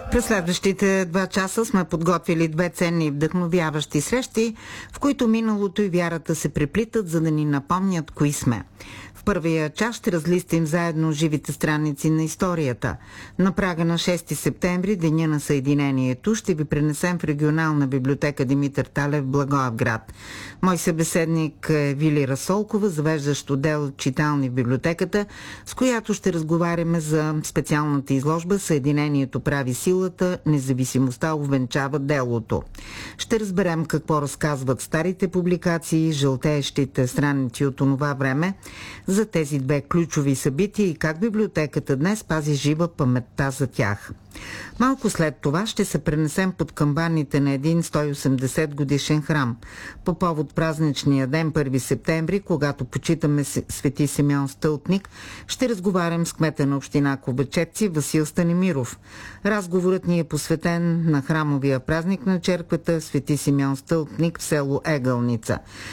През следващите 2 часа сме подготвили 2 ценни и вдъхновяващи срещи, в които миналото и вярата се преплитат, за да ни напомнят кои сме. В първия час ще разлистим заедно живите страници на историята. На прага на 6 септември, Деня на Съединението, ще ви пренесем в регионална библиотека Димитър Талев, Благоевград. Мой събеседник е Вили Расолкова, завеждащ отдел читални в библиотеката, с която ще разговаряме за специалната изложба "Съединението прави силата, независимостта увенчава делото". Ще разберем какво разказват старите публикации, жълтеещите страници от онова време, за тези 2 ключови събития и как библиотеката днес пази жива паметта за тях. Малко след това ще се пренесем под камбаните на един 180 годишен храм. По повод празничния ден 1 септември, когато почитаме Свети Симеон Стълпник, ще разговарям с кмета на община Ковачевци Васил Станимиров. Разговорът ни е посветен на храмовия празник на черквата Свети Симеон Стълпник в село Егълница.